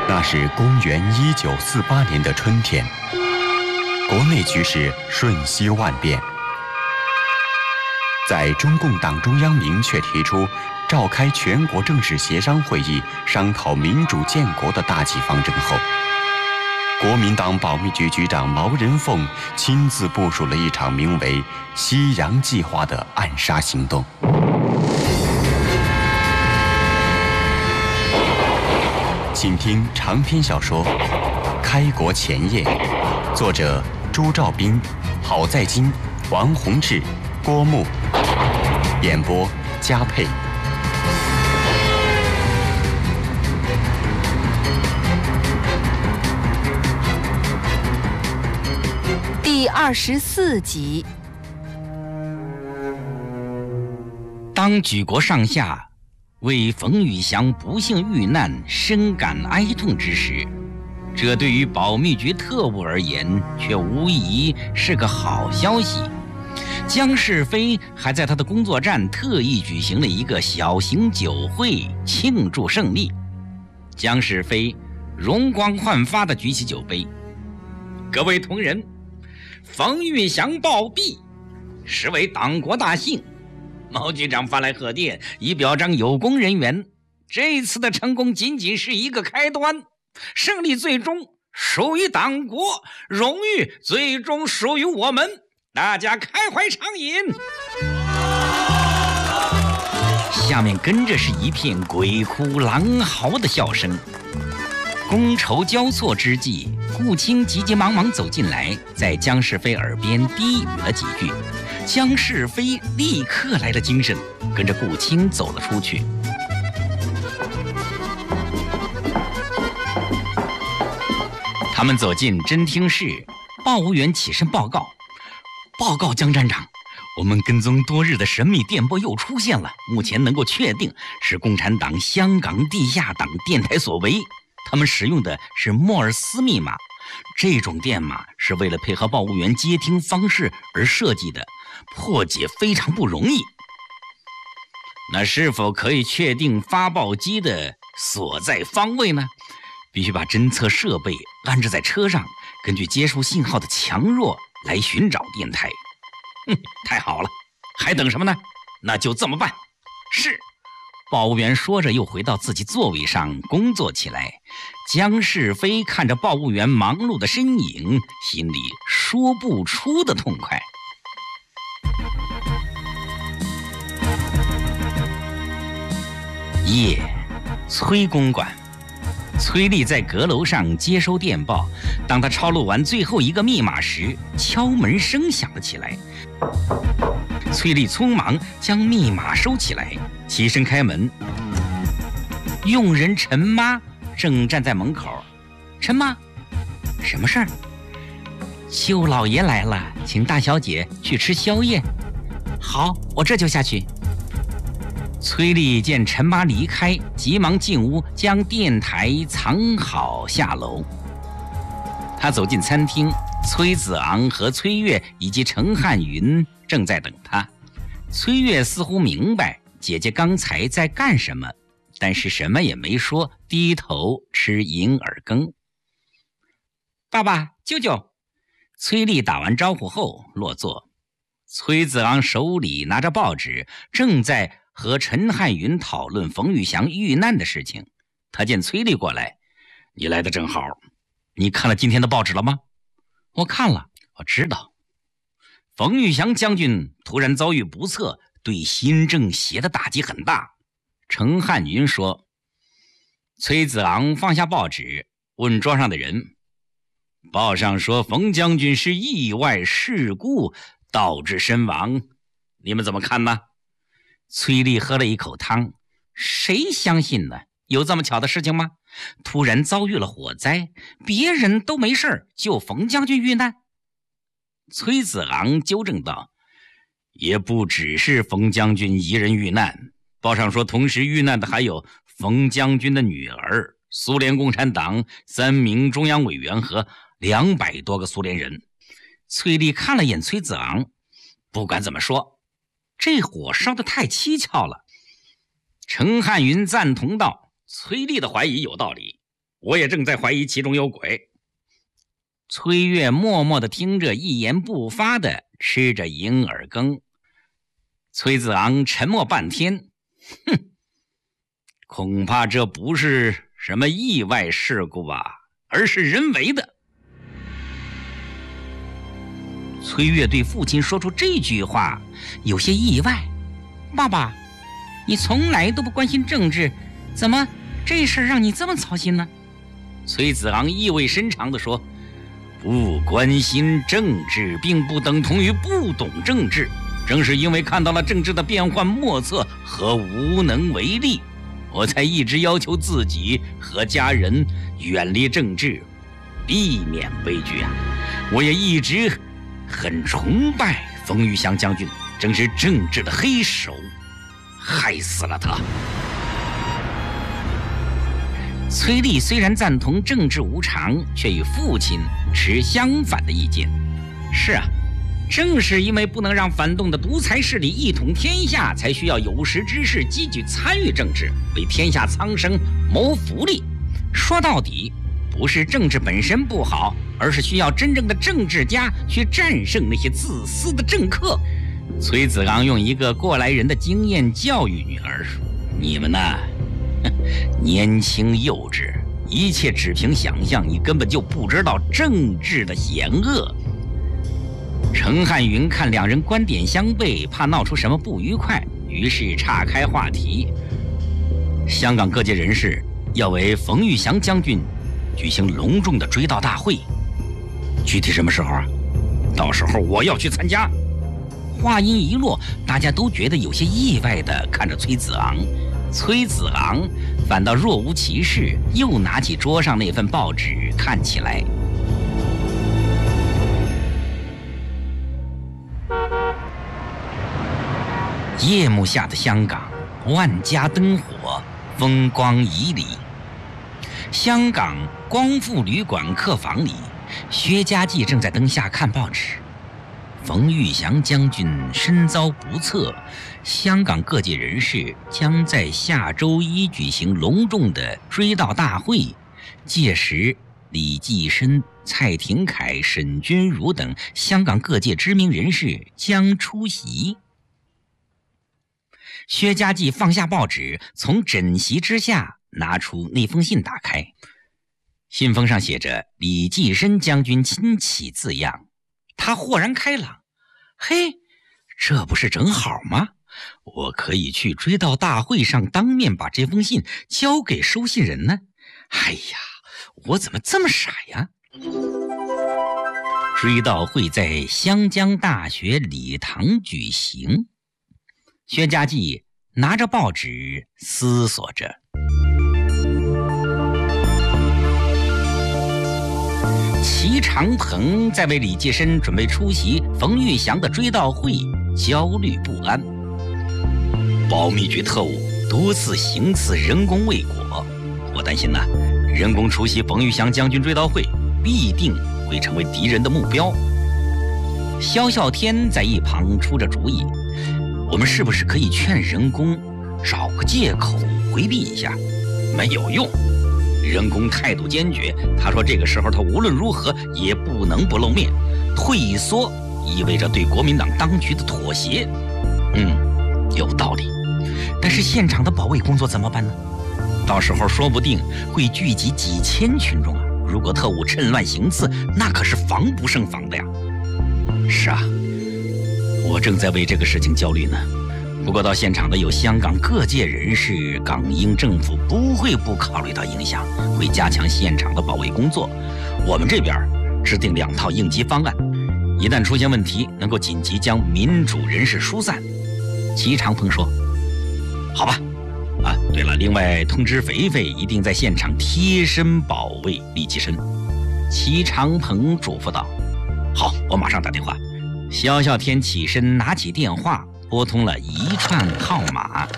那是公元1948年的春天，国内局势瞬息万变。在中共党中央明确提出召开全国政治协商会议，商讨民主建国的大计方针后，国民党保密局局长毛人凤亲自部署了一场名为“西洋计划”的暗杀行动。请听长篇小说《开国前夜》，作者朱兆斌、郝在金、王洪志、郭牧，演播嘉佩。 第24集。 当举国上下为冯玉祥不幸遇难深感哀痛之时，这对于保密局特务而言却无疑是个好消息。江世飞还在他的工作站特意举行了一个小型酒会庆祝胜利。江世飞容光焕发地举起酒杯：“各位同仁，冯玉祥暴毙，实为党国大幸。毛局长发来贺电，以表彰有功人员。这次的成功仅仅是一个开端，胜利最终属于党国，荣誉最终属于我们。大家开怀畅饮。”下面跟着是一片鬼哭狼嚎的笑声。觥筹交错之际，顾青急急忙忙走进来，在江世飞耳边低语了几句。江世飞立刻来了精神，跟着顾青走了出去。他们走进侦听室，报务员起身报告：“报告江站长，我们跟踪多日的神秘电波又出现了，目前能够确定是共产党香港地下党电台所为。他们使用的是莫尔斯密码，这种电码是为了配合报务员接听方式而设计的，破解非常不容易。那是否可以确定发报机的所在方位呢？必须把侦测设备安置在车上，根据接收信号的强弱来寻找电台。太好了，还等什么呢？那就这么办。是。报务员说着又回到自己座位上工作起来。江世飞看着报务员忙碌的身影，心里说不出的痛快。夜，崔公馆。崔丽在阁楼上接收电报，当他抄录完最后一个密码时，敲门声响了起来。崔丽匆忙将密码收起来，起身开门。佣人陈妈正站在门口。陈妈，什么事儿？舅老爷来了，请大小姐去吃宵夜。好，我这就下去。崔丽见陈妈离开，急忙进屋将电台藏好下楼。他走进餐厅，崔子昂和崔月以及程汉云正在等他。崔月似乎明白姐姐刚才在干什么，但是什么也没说，低头吃银耳羹。爸爸，舅舅。崔丽打完招呼后落座。崔子昂手里拿着报纸，正在和陈汉云讨论冯玉祥遇难的事情。他见崔丽过来：“你来的正好，你看了今天的报纸了吗？”“我看了，我知道。冯玉祥将军突然遭遇不测，对新政协的打击很大。”程汉云说。崔子昂放下报纸，问桌上的人：“报上说冯将军是意外事故导致身亡，你们怎么看呢？”崔丽喝了一口汤：“谁相信呢？有这么巧的事情吗？突然遭遇了火灾，别人都没事，就冯将军遇难。”崔子昂纠正道：“也不只是冯将军一人遇难，报上说同时遇难的还有冯将军的女儿、苏联共产党3名中央委员和200多个苏联人。”崔丽看了眼崔子昂，不管怎么说，这火烧得太蹊跷了。程汉云赞同道：“崔丽的怀疑有道理， 我也正在怀疑其中有鬼。崔月默默地听着，一言不发地吃着银耳羹。崔子昂沉默半天，恐怕这不是什么意外事故吧，而是人为的。崔月对父亲说出这句话有些意外。爸爸，你从来都不关心政治，怎么这事让你这么操心呢？崔子昂意味深长地说，不关心政治并不等同于不懂政治，正是因为看到了政治的变幻莫测和无能为力，我才一直要求自己和家人远离政治，避免悲剧啊！我也一直很崇拜冯玉祥将军，正是政治的黑手害死了他。崔丽虽然赞同政治无常，却与父亲持相反的意见。是啊，正是因为不能让反动的独裁势力一统天下，才需要有识之士积极参与政治，为天下苍生谋福利。说到底，不是政治本身不好，而是需要真正的政治家去战胜那些自私的政客。崔子昂用一个过来人的经验教育女儿说：“你们呢，年轻幼稚，一切只凭想象，你根本就不知道政治的险恶。”程汉云看两人观点相悖，怕闹出什么不愉快，于是岔开话题。香港各界人士要为冯玉祥将军举行隆重的追悼大会，具体什么时候啊？到时候我要去参加。话音一落，大家都觉得有些意外地看着崔子昂。崔子昂反倒若无其事，又拿起桌上那份报纸看起来。夜幕下的香港，万家灯火，风光旖旎。香港光复旅馆客房里，薛家继正在灯下看报纸。冯玉祥将军身遭不测，香港各界人士将在下周一举行隆重的追悼大会，届时李济深、蔡廷锴、沈钧儒等香港各界知名人士将出席。薛家继放下报纸，从枕席之下拿出那封信，打开。信封上写着李济深将军亲启字样。他豁然开朗，嘿，这不是正好吗？我可以去追悼大会上当面把这封信交给收信人呢。哎呀，我怎么这么傻呀？追悼会在湘江大学礼堂举行。薛家继拿着报纸思索着。齐长鹏在为李济深准备出席冯玉祥的追悼会焦虑不安。保密局特务多次行刺人工未果，我担心人工出席冯玉祥将军追悼会必定会成为敌人的目标。萧啸天在一旁出着主意，我们是不是可以劝人工找个借口回避一下？没有用，人工态度坚决，他说这个时候他无论如何也不能不露面，退缩意味着对国民党当局的妥协。有道理，但是现场的保卫工作怎么办呢？到时候说不定会聚集几千群众啊！如果特务趁乱行刺，那可是防不胜防的呀。是啊，我正在为这个事情焦虑呢。不过到现场的有香港各界人士，港英政府不会不考虑到影响，会加强现场的保卫工作。我们这边制定2套应急方案，一旦出现问题，能够紧急将民主人士疏散。齐长鹏说：“好吧。对了，另外通知肥肥一定在现场贴身保卫李济深。”齐长鹏嘱咐道：“好，我马上打电话。”萧啸天起身拿起电话，拨通了一串号码。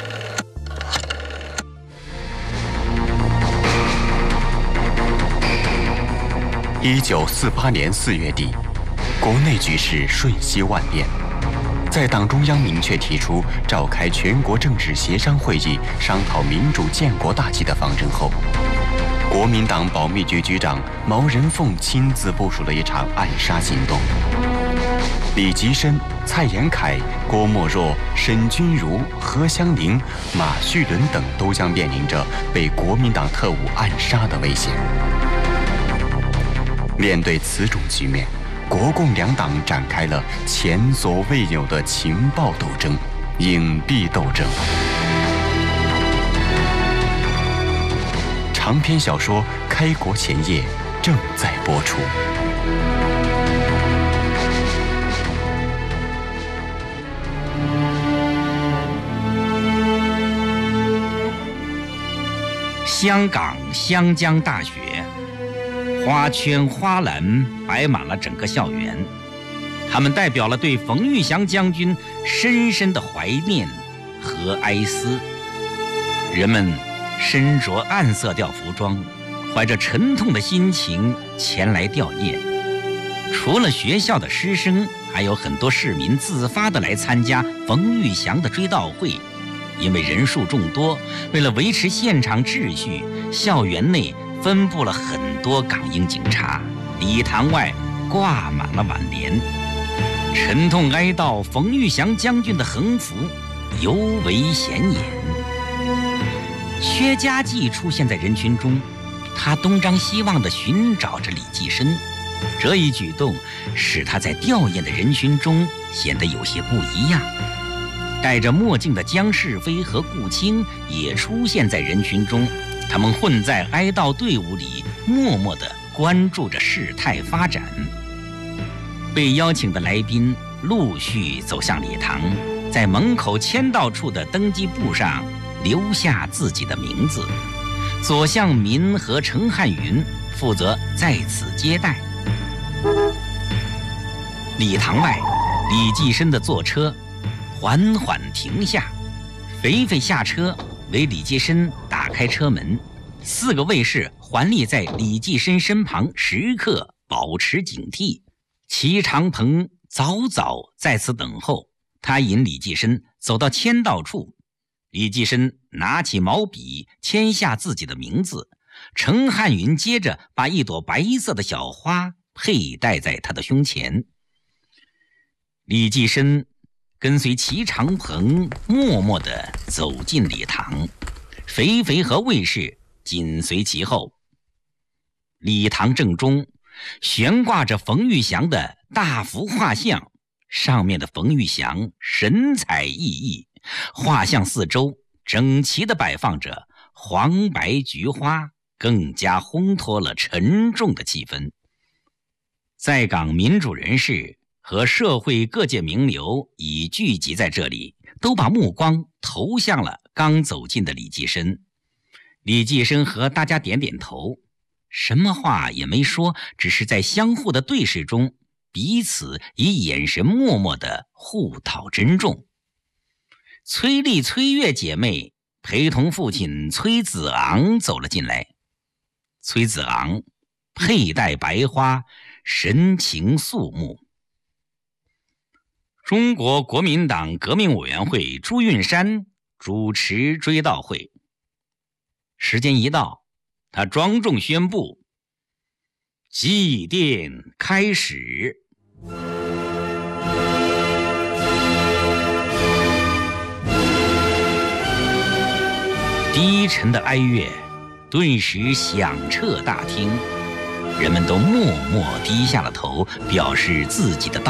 1948年4月底，国内局势瞬息万变。在党中央明确提出召开全国政治协商会议商讨民主建国大计的方针后， 国民党保密局局长毛人凤亲自部署了一场暗杀行动。李吉深、蔡延闿、郭沫若、沈钧儒、何香凝、马叙伦等都将面临着被国民党特务暗杀的危险。面对此种局面，国共两党展开了前所未有的情报斗争、隐蔽斗争。长篇小说《开国前夜》正在播出。 香港湘江大学，花圈花篮摆满了整个校园，它们代表了对冯玉祥将军深深的怀念和哀思。人们身着暗色调服装，怀着沉痛的心情前来吊唁。除了学校的师生，还有很多市民自发地来参加冯玉祥的追悼会。因为人数众多，为了维持现场秩序，校园内分布了很多港英警察，礼堂外挂满了挽联。沉痛哀悼冯玉祥将军的横幅尤为显眼。薛家记出现在人群中，他东张西望地寻找着李济深，这一举动使他在吊唁的人群中显得有些不一样。戴着墨镜的江世飞和顾清也出现在人群中，他们混在哀悼队伍里，默默地关注着事态发展。被邀请的来宾陆续走向礼堂，在门口签到处的登记簿上留下自己的名字。左相民和程汉云负责在此接待。礼堂外，李济深的坐车缓缓停下，肥肥下车为李济深打开车门，4个卫士环立在李济深身旁，时刻保持警惕。齐长鹏早早在此等候，他引李济深走到签到处，李济深拿起毛笔签下自己的名字，程汉云接着把一朵白色的小花佩戴在他的胸前。李济深跟随齐长鹏默默地走进礼堂，肥肥和卫士紧随其后。礼堂正中悬挂着冯玉祥的大幅画像，上面的冯玉祥神采奕奕，画像四周整齐地摆放着黄白菊花，更加烘托了沉重的气氛。在港民主人士和社会各界名流已聚集在这里，都把目光投向了刚走近的李济深。李济深和大家点点头，什么话也没说，只是在相互的对视中，彼此以眼神默默地互讨珍重。崔丽、崔月姐妹陪同父亲崔子昂走了进来。崔子昂佩戴白花，神情肃穆。中国国民党革命委员会朱运山主持追悼会。时间一到，他庄重宣布祭奠开始。低沉的哀乐顿时响彻大厅，人们都默默低下了头，表示自己的悼